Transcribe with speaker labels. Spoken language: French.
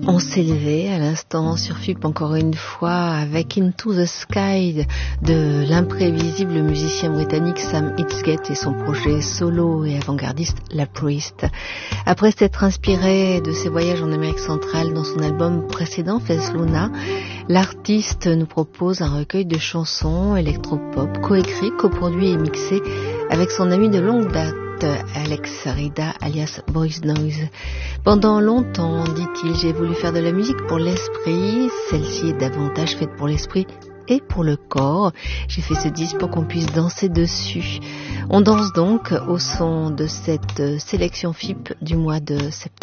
Speaker 1: On s'est levé à l'instant sur FIP encore une fois avec Into the Sky de l'imprévisible musicien britannique Sam Hitzgate et son projet solo et avant-gardiste La Priest. Après s'être inspiré de ses voyages en Amérique centrale dans son album précédent Fes Luna, l'artiste nous propose un recueil de chansons électropop coécrit, coproduit et mixé avec son ami de longue date Alex Rida alias Boys Noise. Pendant longtemps, dit-il, j'ai voulu faire de la musique pour l'esprit. Celle-ci est davantage faite pour l'esprit et pour le corps. J'ai fait ce disque pour qu'on puisse danser dessus. On danse donc au son de cette sélection FIP du mois de septembre.